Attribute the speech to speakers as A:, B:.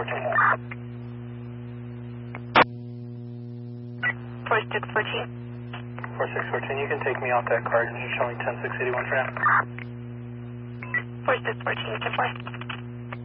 A: 4614.
B: 4614, you can take me off that card. It's showing 10681 for now.
A: 4614, 10-4.